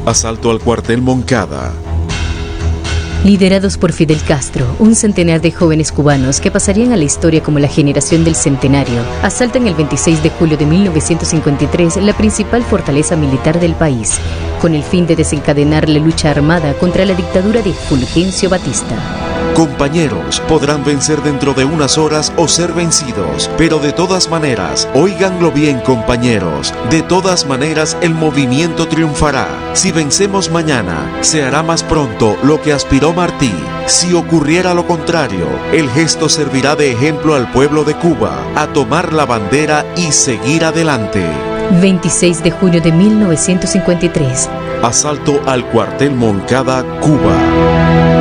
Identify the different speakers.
Speaker 1: Asalto al cuartel Moncada.
Speaker 2: Liderados por Fidel Castro, un centenar de jóvenes cubanos que pasarían a la historia como la generación del centenario, asaltan el 26 de julio de 1953 la principal fortaleza militar del país, con el fin de desencadenar la lucha armada contra la dictadura de Fulgencio Batista.
Speaker 1: Compañeros, podrán vencer dentro de unas horas o ser vencidos, pero de todas maneras, óiganlo bien, compañeros, de todas maneras el movimiento triunfará. Si vencemos mañana, se hará más pronto lo que aspiró Martí. Si ocurriera lo contrario, el gesto servirá de ejemplo al pueblo de Cuba a tomar la bandera y seguir adelante.
Speaker 2: 26 de junio de 1953.
Speaker 1: Asalto al cuartel Moncada, Cuba.